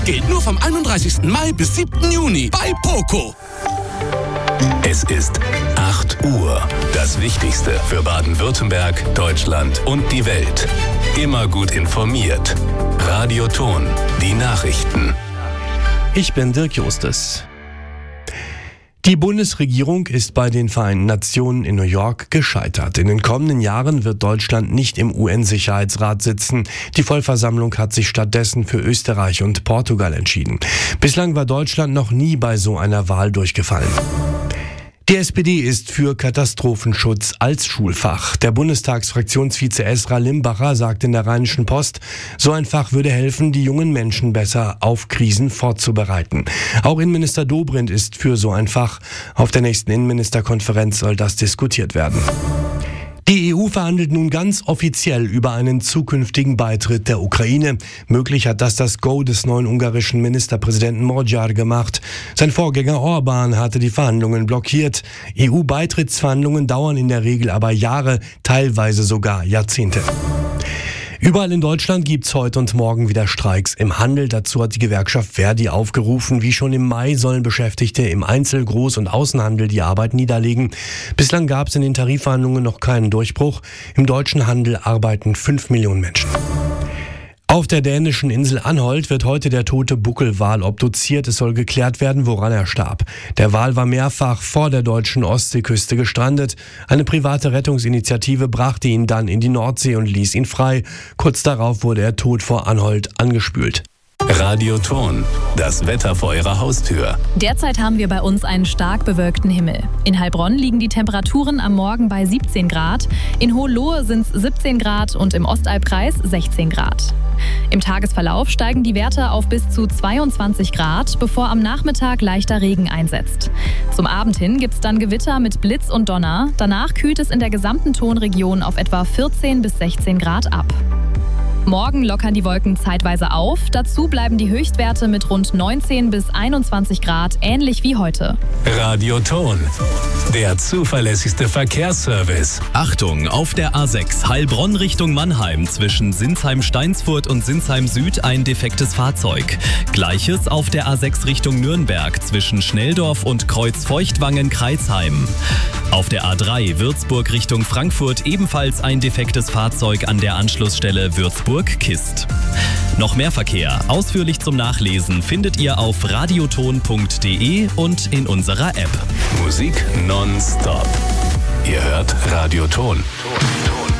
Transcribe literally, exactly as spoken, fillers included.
Geht nur vom einunddreißigsten Mai bis siebten Juni bei Poco. Es ist acht Uhr. Das Wichtigste für Baden-Württemberg, Deutschland und die Welt. Immer gut informiert. Radio Ton, die Nachrichten. Ich bin Dirk Justus. Die Bundesregierung ist bei den Vereinten Nationen in New York gescheitert. In den kommenden Jahren wird Deutschland nicht im U N-Sicherheitsrat sitzen. Die Vollversammlung hat sich stattdessen für Österreich und Portugal entschieden. Bislang war Deutschland noch nie bei so einer Wahl durchgefallen. Die S P D ist für Katastrophenschutz als Schulfach. Der Bundestagsfraktionsvize Esra Limbacher sagt in der Rheinischen Post, so ein Fach würde helfen, die jungen Menschen besser auf Krisen vorzubereiten. Auch Innenminister Dobrindt ist für so ein Fach. Auf der nächsten Innenministerkonferenz soll das diskutiert werden. Die E U verhandelt nun ganz offiziell über einen zukünftigen Beitritt der Ukraine. Möglich hat das das Go des neuen ungarischen Ministerpräsidenten Magyar gemacht. Sein Vorgänger Orbán hatte die Verhandlungen blockiert. E U-Beitrittsverhandlungen dauern in der Regel aber Jahre, teilweise sogar Jahrzehnte. Überall in Deutschland gibt's heute und morgen wieder Streiks im Handel. Dazu hat die Gewerkschaft Verdi aufgerufen. Wie schon im Mai sollen Beschäftigte im Einzel-, Groß- und Außenhandel die Arbeit niederlegen. Bislang gab's in den Tarifverhandlungen noch keinen Durchbruch. Im deutschen Handel arbeiten fünf Millionen Menschen. Auf der dänischen Insel Anholt wird heute der tote Buckelwal obduziert. Es soll geklärt werden, woran er starb. Der Wal war mehrfach vor der deutschen Ostseeküste gestrandet. Eine private Rettungsinitiative brachte ihn dann in die Nordsee und ließ ihn frei. Kurz darauf wurde er tot vor Anholt angespült. Radio Ton, das Wetter vor Ihrer Haustür. Derzeit haben wir bei uns einen stark bewölkten Himmel. In Heilbronn liegen die Temperaturen am Morgen bei siebzehn Grad, in Hohenlohe sind es siebzehn Grad und im Ostalbkreis sechzehn Grad. Im Tagesverlauf steigen die Werte auf bis zu zweiundzwanzig Grad, bevor am Nachmittag leichter Regen einsetzt. Zum Abend hin gibt es dann Gewitter mit Blitz und Donner. Danach kühlt es in der gesamten Tonregion auf etwa vierzehn bis sechzehn Grad ab. Morgen lockern die Wolken zeitweise auf. Dazu bleiben die Höchstwerte mit rund neunzehn bis einundzwanzig Grad ähnlich wie heute. Radio Ton, der zuverlässigste Verkehrsservice. Achtung, auf der A sechs Heilbronn Richtung Mannheim zwischen Sinsheim-Steinsfurt und Sinsheim Süd ein defektes Fahrzeug. Gleiches auf der A sechs Richtung Nürnberg zwischen Schnelldorf und Kreuz-Feuchtwangen-Kreisheim. Auf der A drei Würzburg Richtung Frankfurt ebenfalls ein defektes Fahrzeug an der Anschlussstelle Würzburg-Kist. Noch mehr Verkehr, ausführlich zum Nachlesen, findet ihr auf radioton punkt de und in unserer App. Musik nonstop. Ihr hört Radio Ton. Ton, Ton.